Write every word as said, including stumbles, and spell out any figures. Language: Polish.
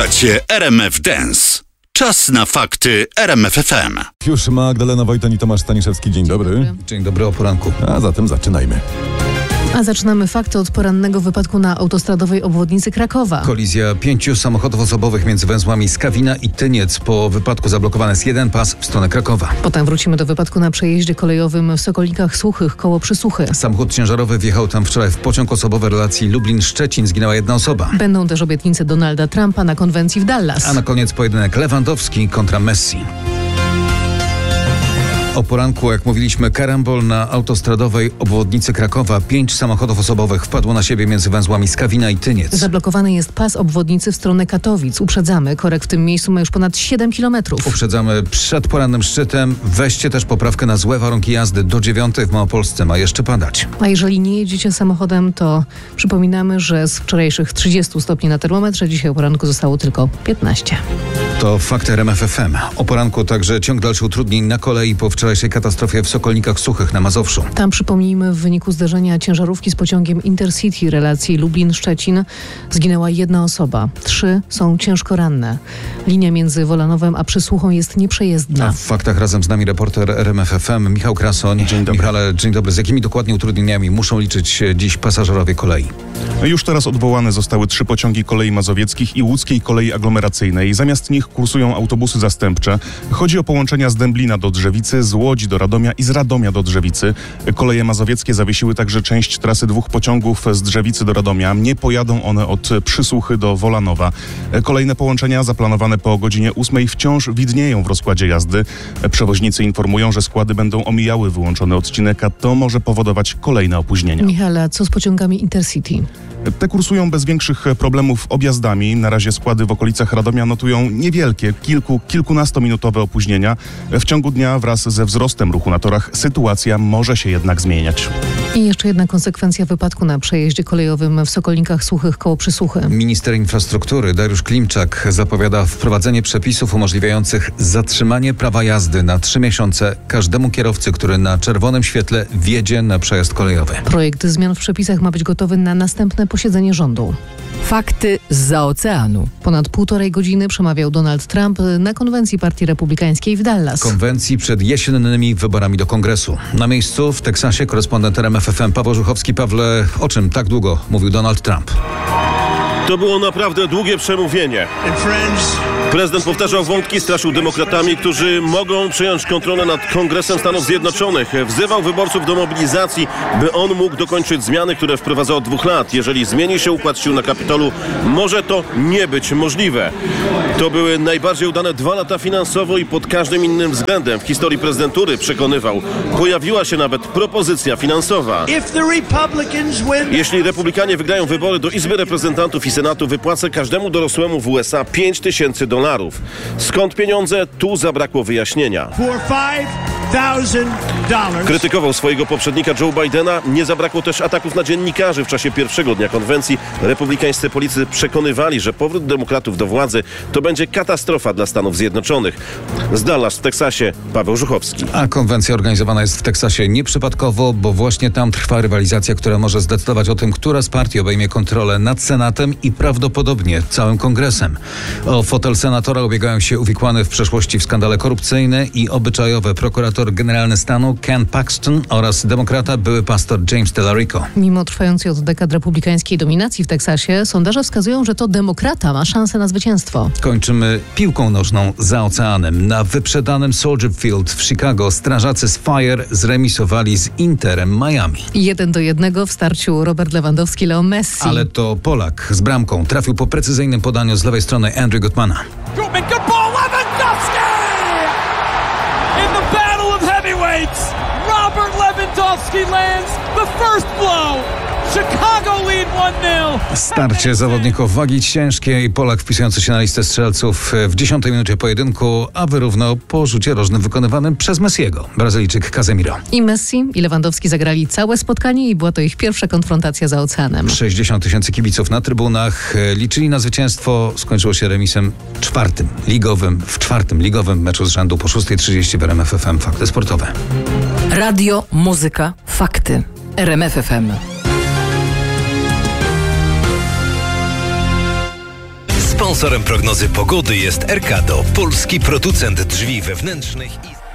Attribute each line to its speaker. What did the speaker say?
Speaker 1: Słuchacie R M F Dance. Czas na fakty R M F F M.
Speaker 2: Już Magdalena Wojtan i Tomasz Staniszewski. Dzień dobry.
Speaker 3: Dzień dobry. Dzień dobry o poranku.
Speaker 2: A zatem zaczynajmy.
Speaker 4: A zaczynamy fakty od porannego wypadku na autostradowej obwodnicy Krakowa.
Speaker 3: Kolizja pięciu samochodów osobowych między węzłami Skawina i Tyniec. Po wypadku zablokowany jest jeden pas w stronę Krakowa.
Speaker 4: Potem wrócimy do wypadku na przejeździe kolejowym w Sokolikach Suchych koło Przysuchy.
Speaker 3: Samochód ciężarowy wjechał tam wczoraj w pociąg osobowy relacji Lublin-Szczecin. Zginęła jedna osoba.
Speaker 4: Będą też obietnice Donalda Trumpa na konwencji w Dallas.
Speaker 3: A na koniec pojedynek Lewandowski kontra Messi. O poranku, jak mówiliśmy, karambol na autostradowej obwodnicy Krakowa. Pięć samochodów osobowych wpadło na siebie między węzłami Skawina i Tyniec.
Speaker 4: Zablokowany jest pas obwodnicy w stronę Katowic. Uprzedzamy, korek w tym miejscu ma już ponad siedem kilometrów.
Speaker 3: Uprzedzamy przed porannym szczytem. Weźcie też poprawkę na złe warunki jazdy. Do dziewiątej w Małopolsce ma jeszcze padać.
Speaker 4: A jeżeli nie jedziecie samochodem, to przypominamy, że z wczorajszych trzydziestu stopni na termometrze dzisiaj o poranku zostało tylko piętnaście.
Speaker 3: To fakty R M F F M. O poranku także ciąg dalszych utrudnień na kolei po wczorajszej katastrofie w Sokolnikach Suchych na Mazowszu.
Speaker 4: Tam, przypomnijmy, w wyniku zderzenia ciężarówki z pociągiem Intercity relacji Lublin-Szczecin zginęła jedna osoba. Trzy są ciężko ranne. Linia między Wolanowem a Przysłuchą jest nieprzejezdna.
Speaker 3: A w faktach razem z nami reporter R M F F M Michał Krasoń.
Speaker 2: Dzień dobry.
Speaker 3: Michale, dzień dobry. Z jakimi dokładnie utrudnieniami muszą liczyć się dziś pasażerowie kolei?
Speaker 5: Już teraz odwołane zostały trzy pociągi kolei mazowieckich i łódzkiej kolei aglomeracyjnej. Zamiast nich kursują autobusy zastępcze. Chodzi o połączenia z Dęblina do Drzewicy, z Łodzi do Radomia i z Radomia do Drzewicy. Koleje mazowieckie zawiesiły także część trasy dwóch pociągów z Drzewicy do Radomia. Nie pojadą one od Przysłuchy do Wolanowa. Kolejne połączenia zaplanowane po godzinie ósmej wciąż widnieją w rozkładzie jazdy. Przewoźnicy informują, że składy będą omijały wyłączony odcinek, a to może powodować kolejne opóźnienia.
Speaker 4: Michale, co z pociągami Intercity?
Speaker 5: Te kursują bez większych problemów objazdami. Na razie składy w okolicach Radomia notują niewielkie, kilku, kilkunastominutowe opóźnienia. W ciągu dnia wraz ze wzrostem ruchu na torach sytuacja może się jednak zmieniać.
Speaker 4: I jeszcze jedna konsekwencja wypadku na przejeździe kolejowym w Sokolnikach Suchych koło Przysuchy.
Speaker 3: Minister infrastruktury Dariusz Klimczak zapowiada wprowadzenie przepisów umożliwiających zatrzymanie prawa jazdy na trzy miesiące każdemu kierowcy, który na czerwonym świetle wjedzie na przejazd kolejowy.
Speaker 4: Projekt zmian w przepisach ma być gotowy na następne posiedzenie rządu.
Speaker 6: Fakty zza oceanu.
Speaker 4: Ponad półtorej godziny przemawiał Donald Trump na konwencji Partii Republikańskiej w Dallas.
Speaker 3: Konwencji przed jesiennymi wyborami do Kongresu. Na miejscu w Teksasie korespondent R M F F M Paweł Żuchowski. Pawle, o czym tak długo mówił Donald Trump?
Speaker 7: To było naprawdę długie przemówienie. Prezydent powtarzał wątki, straszył demokratami, którzy mogą przejąć kontrolę nad Kongresem Stanów Zjednoczonych. Wzywał wyborców do mobilizacji, by on mógł dokończyć zmiany, które wprowadza od dwóch lat. Jeżeli zmieni się układ sił na Kapitolu, może to nie być możliwe. To były najbardziej udane dwa lata finansowo i pod każdym innym względem. W historii prezydentury, przekonywał, pojawiła się nawet propozycja finansowa. Jeśli republikanie wygrają wybory do Izby Reprezentantów i Senatu, wypłacę każdemu dorosłemu w U S A pięć tysięcy dolarów. Skąd pieniądze? Tu zabrakło wyjaśnienia. Krytykował swojego poprzednika Joe Bidena. Nie zabrakło też ataków na dziennikarzy w czasie pierwszego dnia konwencji. Republikańscy politycy przekonywali, że powrót demokratów do władzy to będzie katastrofa dla Stanów Zjednoczonych. Z Dallas w Teksasie Paweł Żuchowski.
Speaker 3: A konwencja organizowana jest w Teksasie nieprzypadkowo, bo właśnie tam trwa rywalizacja, która może zdecydować o tym, która z partii obejmie kontrolę nad Senatem i prawdopodobnie całym Kongresem. O fotel senatora ubiegają się uwikłany w przeszłości w skandale korupcyjne i obyczajowe prokurator generalny stanu Ken Paxton oraz demokrata były pastor James Tellerico.
Speaker 4: Mimo trwającej od dekad republikańskiej dominacji w Teksasie, sondaże wskazują, że to demokrata ma szansę na zwycięstwo.
Speaker 3: Kończymy piłką nożną za oceanem. Na wyprzedanym Soldier Field w Chicago strażacy z Fire zremisowali z Interem Miami.
Speaker 4: Jeden do jednego w starciu Robert Lewandowski, Leo Messi.
Speaker 3: Ale to Polak z bramką trafił po precyzyjnym podaniu z lewej strony Andrew Gutmana.
Speaker 8: Gutman, good ball, Lewandowski! In the battle of heavyweights, Robert Lewandowski lands the first blow. Chicago lead one nil.
Speaker 3: Starcie zawodników wagi ciężkiej. Polak wpisujący się na listę strzelców w dziesiątej minucie pojedynku, a wyrównał po rzucie rożnym wykonywanym przez Messiego. Brazylijczyk Casemiro.
Speaker 4: I Messi i Lewandowski zagrali całe spotkanie i była to ich pierwsza konfrontacja za oceanem.
Speaker 3: sześćdziesiąt tysięcy kibiców na trybunach. Liczyli na zwycięstwo. Skończyło się remisem czwartym ligowym, w czwartym ligowym meczu z rzędu po szósta trzydzieści w R M F F M. Fakty sportowe.
Speaker 6: Radio, muzyka, fakty. R M F F M.
Speaker 9: Sponsorem prognozy pogody jest Erkado, polski producent drzwi wewnętrznych i...